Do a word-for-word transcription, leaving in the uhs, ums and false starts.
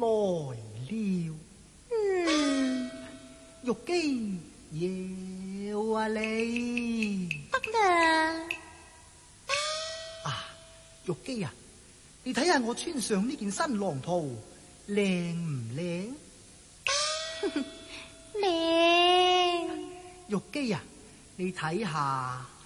來了。 嗯， 玉姬要啊你得啦。 啊，玉姬啊，你睇下我穿上呢件新郎袍靚唔靚？ 靚。 玉姬啊，你睇下